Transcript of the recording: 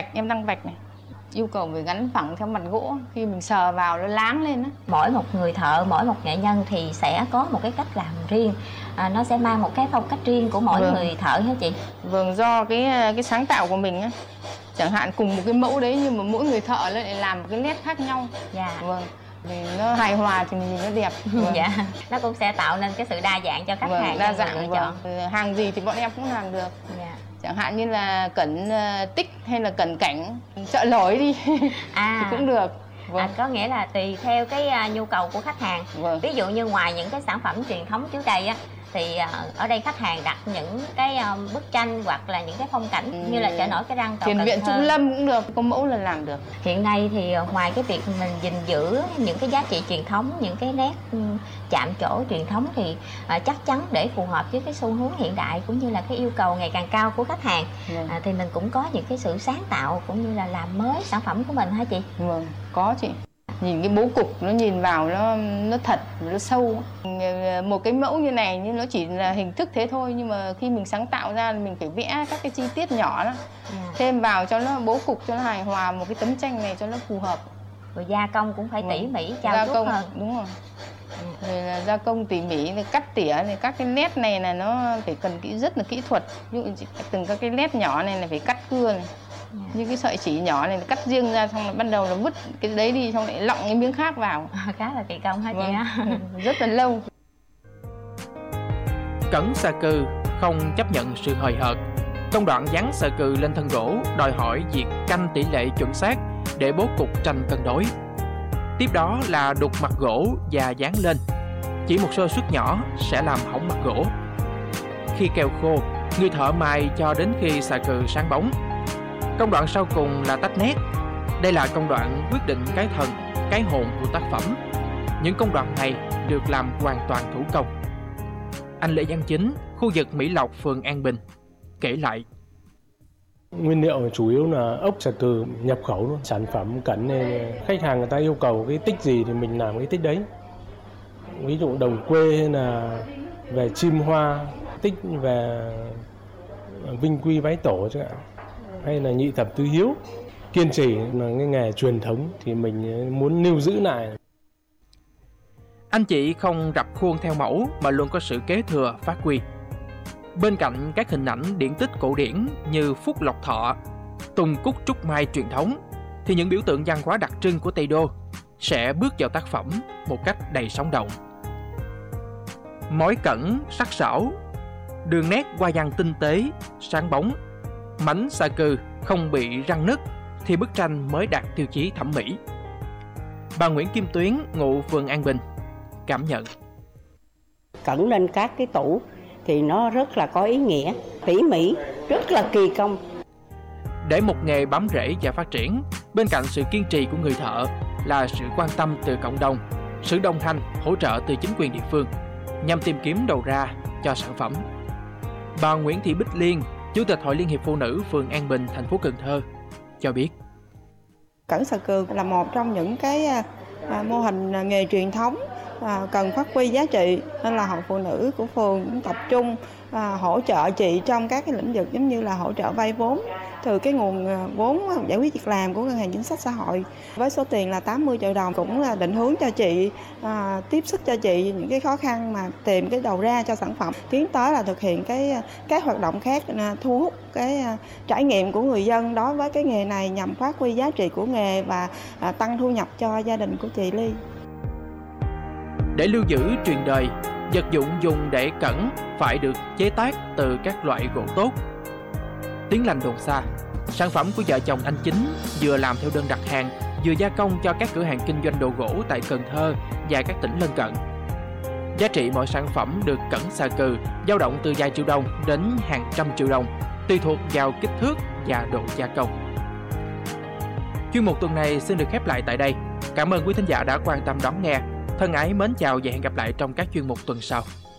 em đang vạch này. Yêu cầu phải gắn phẳng theo mặt gỗ, khi mình sờ vào nó láng lên á. Mỗi một người thợ, mỗi một nghệ nhân thì sẽ có một cái cách làm riêng, nó sẽ mang một cái phong cách riêng của mỗi người thợ hả chị? Vâng, do cái sáng tạo của mình á. Chẳng hạn cùng một cái mẫu đấy nhưng mà mỗi người thợ lại làm một cái nét khác nhau. Dạ. Vâng. Vì nó hài hòa thì nhìn nó đẹp. Vâng. Dạ. Nó cũng sẽ tạo nên cái sự đa dạng cho khách hàng. Đa dạng lựa chọn. Hàng gì thì bọn em cũng làm được. Dạ. Chẳng hạn như là cẩn tích hay là cẩn cảnh, chợ nổi đi thì cũng được. Vâng. Có nghĩa là tùy theo cái nhu cầu của khách hàng. Vâng. Ví dụ như ngoài những cái sản phẩm truyền thống trước đây á, thì ở đây khách hàng đặt những cái bức tranh hoặc là những cái phong cảnh như là chợ nổi Cái Răng, cầu Thiền viện Trung Lâm cũng được, có mẫu là làm được. Hiện nay thì ngoài cái việc mình gìn giữ những cái giá trị truyền thống, những cái nét chạm trổ truyền thống thì chắc chắn để phù hợp với cái xu hướng hiện đại cũng như là cái yêu cầu ngày càng cao của khách hàng, thì mình cũng có những cái sự sáng tạo cũng như là làm mới sản phẩm của mình hả chị? Vâng, có chị. Nhìn cái bố cục nó nhìn vào nó thật, nó sâu. Một cái mẫu như này nhưng nó chỉ là hình thức thế thôi, nhưng mà khi mình sáng tạo ra mình phải vẽ các cái chi tiết nhỏ đó, thêm vào cho nó bố cục cho nó hài hòa một cái tấm tranh này cho nó phù hợp. Rồi gia công cũng phải tỉ mỉ trau chuốt hơn. Đúng rồi. Rồi là gia công tỉ mỉ, cắt tỉa này, các cái nét này là nó phải cần rất là kỹ thuật. Ví dụ từng các cái nét nhỏ này là phải cắt cưa này. Như cái sợi chỉ nhỏ này cắt riêng ra, xong rồi bắt đầu là vứt cái đấy đi, xong lại lọng cái miếng khác vào. Khá là kỳ công hả chị á? Rất là lâu. Cẩn xà cừ không chấp nhận sự hời hợt. Công đoạn dán xà cừ lên thân gỗ đòi hỏi việc canh tỷ lệ chuẩn xác để bố cục tranh cân đối. Tiếp đó là đục mặt gỗ và dán lên. Chỉ một sơ suất nhỏ sẽ làm hỏng mặt gỗ. Khi keo khô, người thợ mài cho đến khi xà cừ sáng bóng. Công đoạn sau cùng là tách nét. Đây là công đoạn quyết định cái thần, cái hồn của tác phẩm. Những công đoạn này được làm hoàn toàn thủ công. Anh Lê Văn Chính, khu vực Mỹ Lộc, phường An Bình, kể lại. Nguyên liệu chủ yếu là ốc xà cừ nhập khẩu luôn. Sản phẩm cẩn này khách hàng người ta yêu cầu cái tích gì thì mình làm cái tích đấy. Ví dụ đồng quê hay là về chim hoa, tích về vinh quy vái tổ chẳng hạn, hay là nhị thập tứ hiếu. Kiên trì là cái nghề truyền thống thì mình muốn lưu giữ lại. Anh chị không rập khuôn theo mẫu mà luôn có sự kế thừa, phát huy. Bên cạnh các hình ảnh điển tích cổ điển như Phúc Lộc Thọ, Tùng Cúc Trúc Mai truyền thống, thì những biểu tượng văn hóa đặc trưng của Tây Đô sẽ bước vào tác phẩm một cách đầy sống động. Mối cẩn sắc sảo, đường nét hoa văn tinh tế, sáng bóng, mảnh xà cừ không bị răng nứt thì bức tranh mới đạt tiêu chí thẩm mỹ. Bà Nguyễn Kim Tuyến, ngụ phường An Bình, cảm nhận. Cẩn lên các cái tủ thì nó rất là có ý nghĩa, tỉ mỉ, rất là kỳ công. Để một nghề bám rễ và phát triển, bên cạnh sự kiên trì của người thợ là sự quan tâm từ cộng đồng, sự đồng hành, hỗ trợ từ chính quyền địa phương nhằm tìm kiếm đầu ra cho sản phẩm. Bà Nguyễn Thị Bích Liên, Chủ tịch Hội Liên hiệp Phụ nữ phường An Bình, thành phố Cần Thơ cho biết. Cẩn xà cừ là một trong những cái mô hình nghề truyền thống cần phát huy giá trị, nên là Hội Phụ nữ của phường cũng tập trung hỗ trợ chị trong các cái lĩnh vực giống như là hỗ trợ vay vốn từ cái nguồn vốn giải quyết việc làm của Ngân hàng Chính sách Xã hội với số tiền là 80 triệu đồng, cũng là định hướng cho chị, tiếp sức cho chị những cái khó khăn mà tìm cái đầu ra cho sản phẩm, tiến tới là thực hiện cái hoạt động khác thu hút cái trải nghiệm của người dân đối với cái nghề này nhằm phát huy giá trị của nghề và tăng thu nhập cho gia đình của chị Ly. Để lưu giữ truyền đời, vật dụng dùng để cẩn phải được chế tác từ các loại gỗ tốt. Tiếng lành đồn xa, sản phẩm của vợ chồng anh Chính vừa làm theo đơn đặt hàng, vừa gia công cho các cửa hàng kinh doanh đồ gỗ tại Cần Thơ và các tỉnh lân cận. Giá trị mỗi sản phẩm được cẩn xà cừ dao động từ vài triệu đồng đến hàng trăm triệu đồng, tùy thuộc vào kích thước và độ gia công. Chuyên mục tuần này xin được khép lại tại đây. Cảm ơn quý thính giả đã quan tâm đón nghe. Thân ái mến chào và hẹn gặp lại trong các chuyên mục tuần sau.